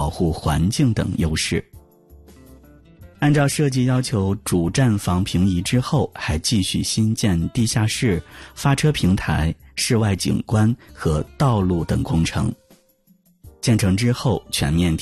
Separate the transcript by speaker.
Speaker 1: 护环境等优势。按照设计要求，主站房平移之后，还继续新建地下室、发车平台、室外景观和道路等工程。建成之后，全面